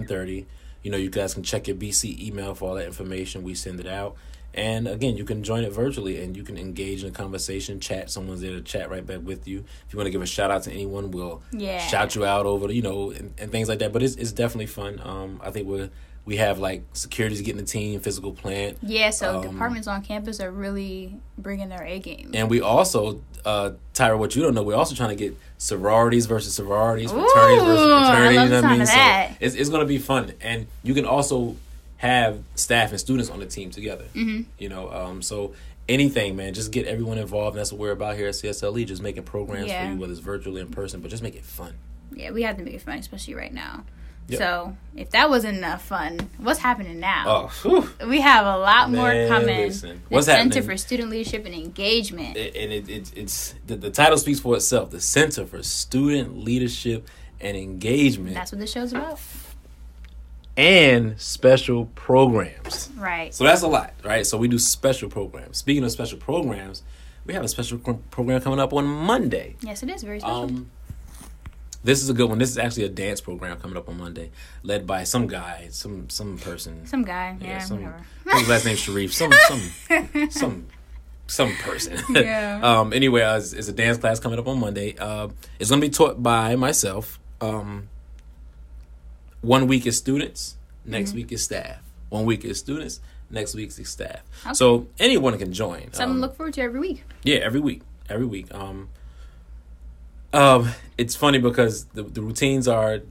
10:30. You guys can check your BC email for all that information. We send it out. And again, you can join it virtually and you can engage in a conversation, chat. Someone's there to chat right back with you. If you want to give a shout out to anyone, we'll shout you out over, and things like that. But it's definitely fun. I think we have like security's getting the team, physical plant. Yeah, so departments on campus are really bringing their A game. And we also, Tyra, what you don't know, we're also trying to get sororities versus sororities, fraternities versus fraternities. I love the sound of that. So it's going to be fun. And you can also have staff and students on the team together. So anything, man, just get everyone involved. That's what we're about here at CSLE, just making programs for you, whether it's virtually in person, but just make it fun. Yeah, we have to make it fun, especially right now. Yep. So if that wasn't enough fun, what's happening now? We have a lot more coming. Listen, the Center for Student Leadership and Engagement. It's the title speaks for itself. The Center for Student Leadership and Engagement. That's what this show's about. And special programs. Right. So that's a lot, right? So we do special programs. Speaking of special programs, we have a special program coming up on Monday. Yes, it is very special. This is a good one. This is actually a dance program coming up on Monday, led by some guy, some person. Some guy, whatever. His last name's Sharif. Some person. Yeah. Anyway, it's a dance class coming up on Monday. It's going to be taught by myself. 1 week is students, next week is staff. 1 week is students, next week is staff. Okay. So anyone can join. Something to look forward to every week. Yeah, every week. It's funny because the routines are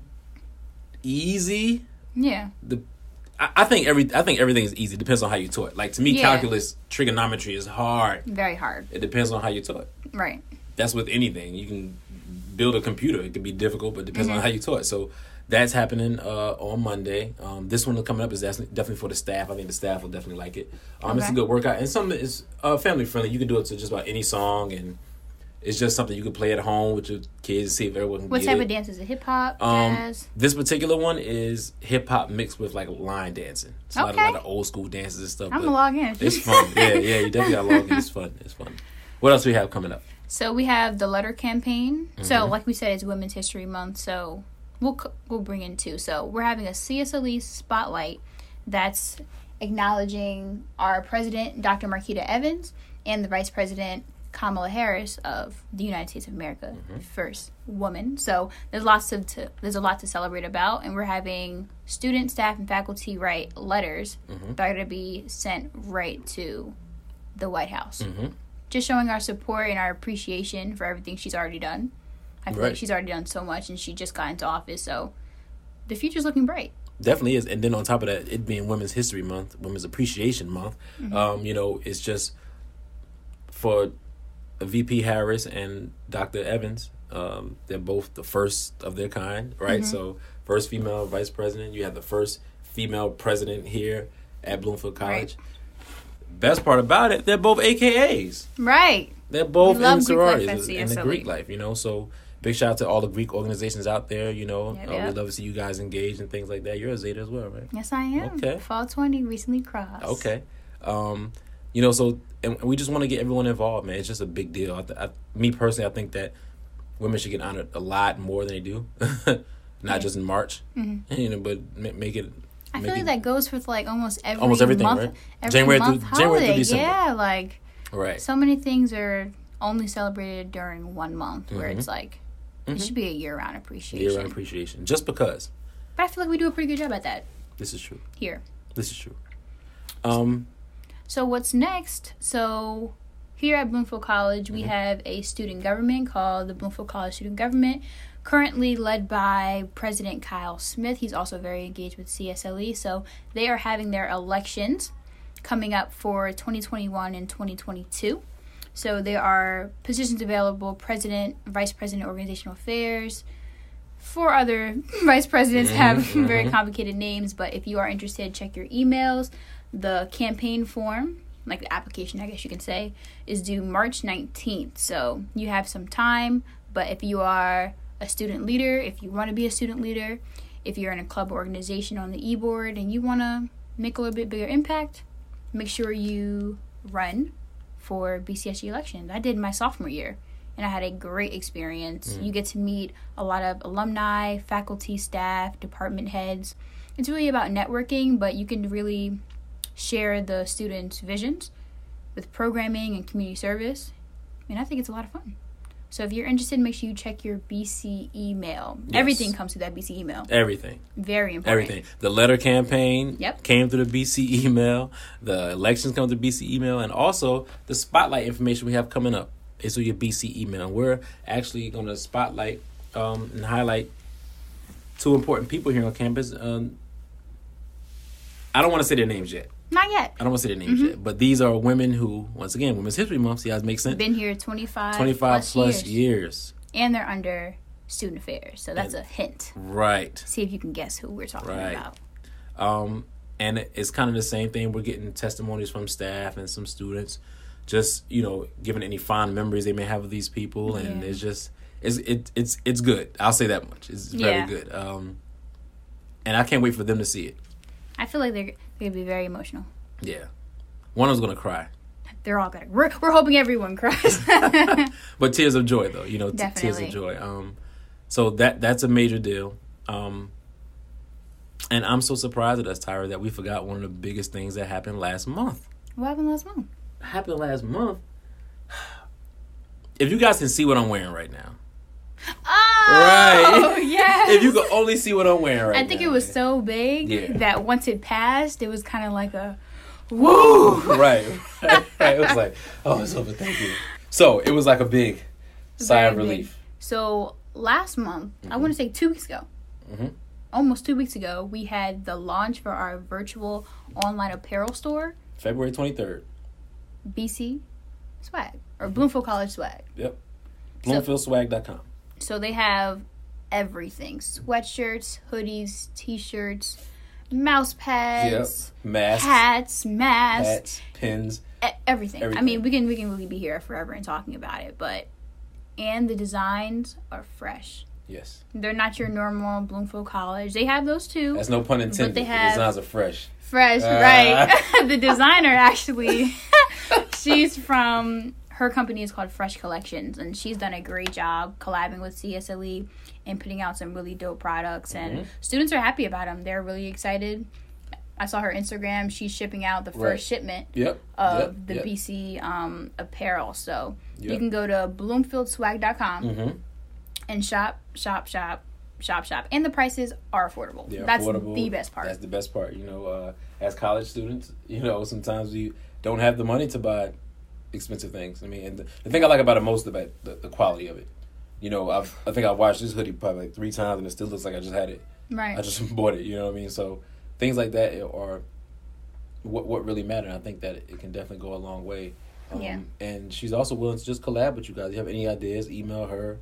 easy. Yeah. I think everything is easy. It depends on how you taught. Like to me, calculus, trigonometry is hard. Very hard. It depends on how you taught. Right. That's with anything. You can build a computer. It can be difficult, but it depends on how you taught. So that's happening on Monday. This one coming up is definitely for the staff. I think the staff will definitely like it. It's a good workout. And some is family friendly. You can do it to just about any song, and it's just something you can play at home with your kids, see if everyone can What get type it. of dance is it? Hip-hop, jazz? This particular one is hip-hop mixed with, like, line dancing. It's a lot of old school dances and stuff. I'm going to log in. It's fun. Yeah, you definitely got to log in. It's fun. What else do we have coming up? So we have the letter campaign. So like we said, it's Women's History Month, so we'll bring in two. So we're having a CSLE spotlight that's acknowledging our president, Dr. Marquita Evans, and the vice president, Kamala Harris of the United States of America, first woman. So there's a lot to celebrate about, and we're having students, staff, and faculty write letters that are going to be sent right to the White House. Just showing our support and our appreciation for everything she's already done. I feel like she's already done so much, and she just got into office, so the future's looking bright. Definitely is. And then on top of that, it being Women's History Month, Women's Appreciation Month, it's just for VP Harris and Dr. Evans. They're both the first of their kind, right? So first female vice president. You have the first female president here at Bloomfield College. Right. Best part about it, they're both AKAs. Right. They're both in sororities in the Greek life, So big shout out to all the Greek organizations out there, We'd love to see you guys engaged and things like that. You're a Zeta as well, right? Yes, I am. Okay. Fall 20 recently crossed. Okay. So and we just want to get everyone involved, man. It's just a big deal. Me personally, I think that women should get honored a lot more than they do, not just in March. But make it. I feel like that goes with like almost everything, month, right? every January month through holiday. December. Yeah, right. So many things are only celebrated during 1 month, where it's like it should be a year-round appreciation. Year-round appreciation, just because. But I feel like we do a pretty good job at that. This is true. Here. This is true. So what's next? So here at Bloomfield College, we have a student government called the Bloomfield College Student Government, currently led by President Kyle Smith. He's also very engaged with CSLE. So they are having their elections coming up for 2021 and 2022. So there are positions available: president, vice president, organizational affairs. 4 other vice presidents have very complicated names, but if you are interested, check your emails. The campaign form, like the application, I guess you can say, is due March 19th. So you have some time, but if you are a student leader, if you want to be a student leader, if you're in a club or organization on the e-board and you want to make a little bit bigger impact, make sure you run for BCSG elections. I did my sophomore year, and I had a great experience. Mm. You get to meet a lot of alumni, faculty, staff, department heads. It's really about networking, but you can really share the students' visions with programming and community service. And I think it's a lot of fun. So if you're interested, make sure you check your BC email. Yes. Everything comes through that BC email. Everything. Very important. Everything. The letter campaign Yep. came through the BC email. The elections come through BC email. And also the spotlight information we have coming up is through your BC email. We're actually going to spotlight and highlight two important people here on campus. I don't want to say their names yet. Not yet. I don't want to say their names yet. But these are women who, once again, Women's History Month. See how it makes sense? Been here 25 plus years. And they're under student affairs. So that's a hint. Right. See if you can guess who we're talking about. And it's kind of the same thing. We're getting testimonies from staff and some students, just, giving any fond memories they may have of these people. And it's just, it's good. I'll say that much. It's very good. And I can't wait for them to see it. I feel like they're going to be very emotional. Yeah. One of them's going to cry. They're all going to. We're hoping everyone cries. But tears of joy, though. Tears of joy. So that's a major deal. And I'm so surprised at us, Tyra, that we forgot one of the biggest things that happened last month. What happened last month? If you guys can see what I'm wearing right now. Oh, right. yes. If you could only see what I'm wearing right now. I think it was so big that once it passed, it was kind of like a woo. Right. It was like, oh, it's over. Thank you. So it was like a big sigh of relief. Big. So last month, I want to say 2 weeks ago, almost 2 weeks ago, we had the launch for our virtual online apparel store. February 23rd. BC Swag. Or Bloomfield College Swag. Yep. BloomfieldSwag.com. So they have everything. Sweatshirts, hoodies, t-shirts, mouse pads, masks, masks, pins, everything. I mean, we can really be here forever and talking about it, and the designs are fresh. Yes. They're not your normal Bloomfield College. They have those too. That's no pun intended. But the designs are fresh. Fresh, right. The designer actually, her company is called Fresh Collections, and she's done a great job collabing with CSLE and putting out some really dope products, and students are happy about them. They're really excited. I saw her Instagram. She's shipping out the first shipment of the BC apparel. So you can go to bloomfieldswag.com and shop. And the prices are affordable. That's affordable. The best part. That's the best part. As college students, sometimes we don't have the money to buy expensive things. I mean, and the thing I like about it most about the quality of it. I think I've washed this hoodie probably like 3 times and it still looks like I just had it. Right. I just bought it. You know what I mean? So things like that are what really matter. And I think that it can definitely go a long way. And she's also willing to just collab with you guys. If you have any ideas, email her.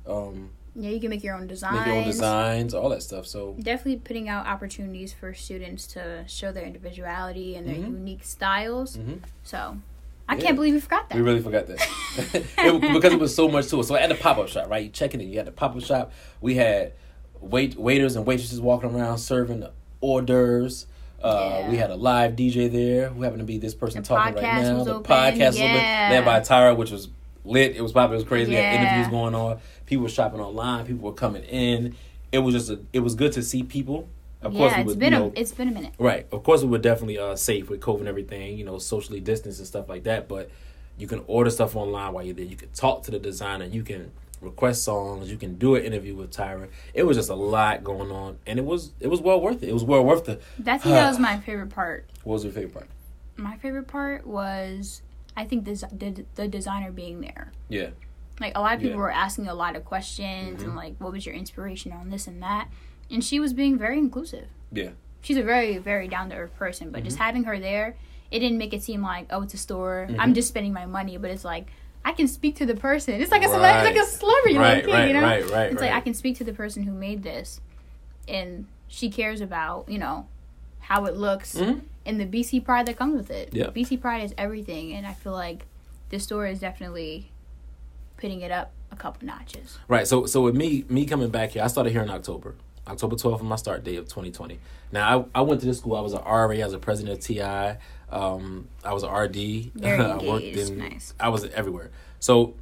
You can make your own designs. All that stuff. So definitely putting out opportunities for students to show their individuality and their unique styles. So I can't believe we forgot that. We really forgot that. Because it was so much to it. So at the pop-up shop, right? You checking in. You had the pop-up shop. We had waiters and waitresses walking around serving hors d'oeuvres. We had a live DJ there who happened to be this person talking right now. The podcast was open, led by Tyra, which was lit. It was popular. It was crazy. We had interviews going on. People were shopping online. People were coming in. It was good to see people. Of course, it's been a minute. Right. Of course, we were definitely safe with COVID and everything, socially distanced and stuff like that. But you can order stuff online while you're there. You can talk to the designer. You can request songs. You can do an interview with Tyra. It was just a lot going on, and it was well worth it. It was well worth the. That was my favorite part. What was your favorite part? My favorite part was, I think, the designer being there. Yeah. Like, a lot of people were asking a lot of questions and, like, what was your inspiration on this and that? And she was being very inclusive. Yeah. She's a very, very down-to-earth person. But just having her there, it didn't make it seem like, oh, it's a store. I'm just spending my money. But it's like, I can speak to the person. It's like a celebrity. Right. It's like, I can speak to the person who made this. And she cares about, how it looks. And the BC pride that comes with it. Yeah. BC pride is everything. And I feel like this store is definitely putting it up a couple notches. Right. So with me coming back here, I started here in October 12th was my start date of 2020. Now, I went to this school. I was an RA. I was a president of TI. I was an RD. Very engaged. Nice. I was everywhere. So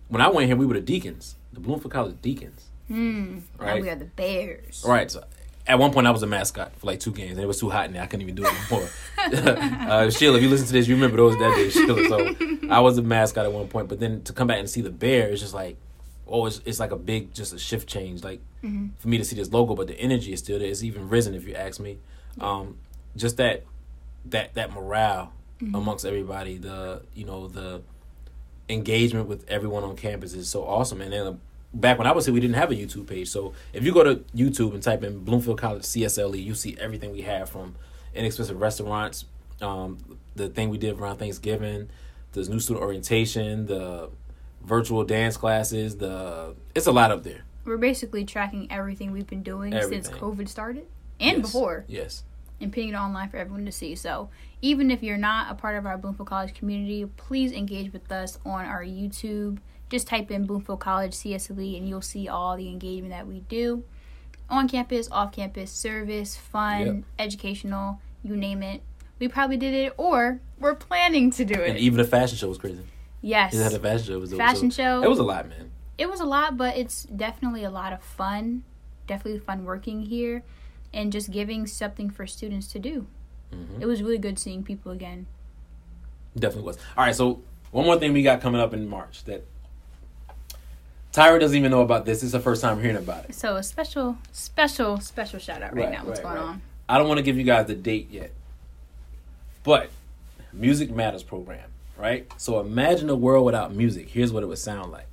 when I went here, we were the Deacons, the Bloomfield College Deacons. Right? And we are the Bears. Right. So at one point, I was a mascot for like 2 games, and it was too hot in there. I couldn't even do it anymore. Sheila, if you listen to this, you remember that day, Sheila. So I was a mascot at one point, but then to come back and see the Bears, it's just like, it's like just a shift change. Like for me to see this logo, but the energy is still there. It's even risen, if you ask me. Just that morale amongst everybody, the engagement with everyone on campus is so awesome. And then back when I was here, we didn't have a YouTube page. So if you go to YouTube and type in Bloomfield College CSLE, you see everything we have, from inexpensive restaurants, the thing we did around Thanksgiving, the new student orientation, the virtual dance classes, it's a lot up there. We're basically tracking everything we've been doing since COVID started and before. Yes. And putting it online for everyone to see. So even if you're not a part of our Bloomfield College community, please engage with us on our YouTube. Just type in Bloomfield College CSLE and you'll see all the engagement that we do. On campus, off campus, service, fun, educational, you name it. We probably did it, or we're planning to do it. And even the fashion show was crazy. Yes. You had a fashion show. Show. It was a lot, man. It was a lot, but it's definitely a lot of fun. Definitely fun working here. And just giving something for students to do. It was really good seeing people again. Definitely was. All right, so one more thing we got coming up in March that Tyra doesn't even know about this. This is her first time hearing about it. So a special shout out right now. What's going on? I don't want to give you guys the date yet. But Music Matters program, right? So imagine a world without music. Here's what it would sound like.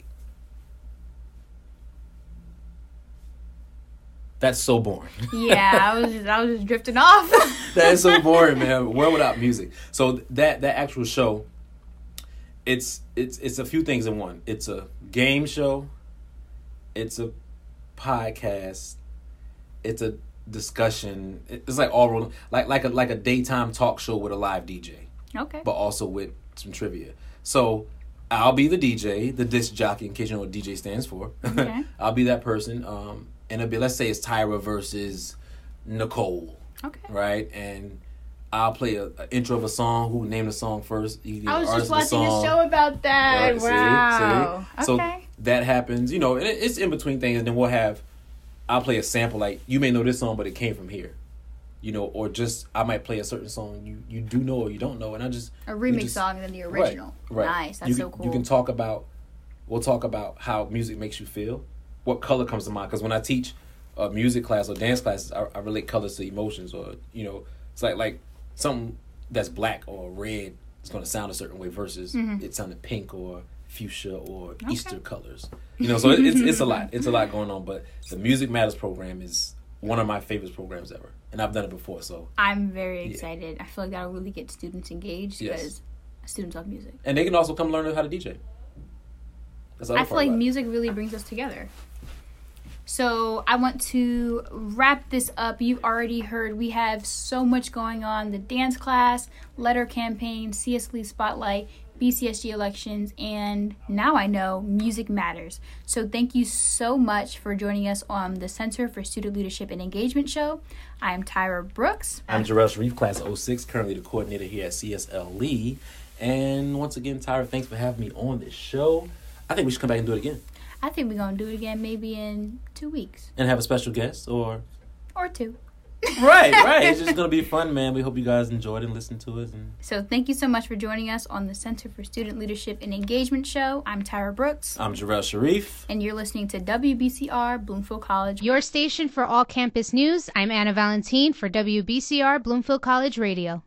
That's so boring. Yeah, I was just drifting off. That is so boring, man. World without music. So that actual show, it's a few things in one. It's a game show. It's a podcast. It's a discussion. It's like all like a daytime talk show with a live DJ. Okay. But also with some trivia. So I'll be the DJ, the disc jockey, in case you know what DJ stands for. Okay. I'll be that person. And it'll be, let's say it's Tyra versus Nicole. Okay. Right? And I'll play an intro of a song. Who named the song first? I was just watching a show about that. Right, wow. See? Okay. So that happens, and it's in between things. And then I'll play a sample, like, you may know this song, but it came from here. Or just, I might play a certain song you do know or you don't know. And a remix song and then the original. Right. Nice. That's so cool. You can we'll talk about how music makes you feel. What color comes to mind? Because when I teach a music class or dance classes, I relate colors to emotions, or it's like something that's black or red is going to sound a certain way versus it sounding pink or fuchsia or Easter colors. So it's a lot. It's a lot going on. But the Music Matters program is one of my favorite programs ever, and I've done it before. So I'm very excited. I feel like that'll really get students engaged because students love music, and they can also come learn how to DJ. I feel like music really brings us together. So I want to wrap this up. You've already heard we have so much going on. The dance class, letter campaign, CSLE Spotlight, BCSG elections, and now I know Music Matters. So thank you so much for joining us on the Center for Student Leadership and Engagement show. I am Tyra Brooks. I'm Jarrell Sharif, class 06, currently the coordinator here at CSLE. And once again, Tyra, thanks for having me on this show. I think we should come back and do it again. I think we're going to do it again maybe in 2 weeks. And have a special guest or 2. Right. It's just going to be fun, man. We hope you guys enjoyed and listened to it. So thank you so much for joining us on the Center for Student Leadership and Engagement show. I'm Tyra Brooks. I'm Jarrell Sharif. And you're listening to WBCR Bloomfield College. Your station for all campus news. I'm Anna Valentine for WBCR Bloomfield College Radio.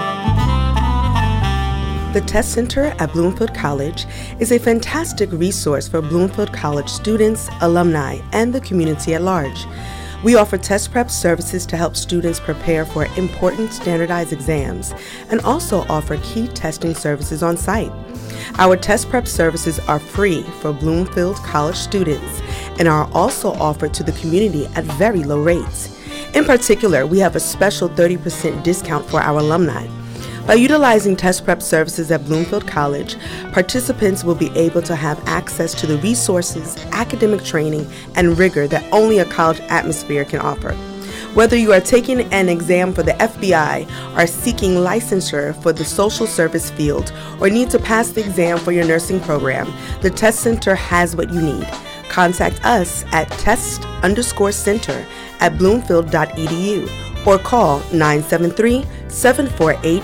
The Test Center at Bloomfield College is a fantastic resource for Bloomfield College students, alumni, and the community at large. We offer test prep services to help students prepare for important standardized exams and also offer key testing services on site. Our test prep services are free for Bloomfield College students and are also offered to the community at very low rates. In particular, we have a special 30% discount for our alumni. By utilizing test prep services at Bloomfield College, participants will be able to have access to the resources, academic training, and rigor that only a college atmosphere can offer. Whether you are taking an exam for the FBI, are seeking licensure for the social service field, or need to pass the exam for your nursing program, the Test Center has what you need. Contact us at test_center@bloomfield.edu or call 973-748-5600.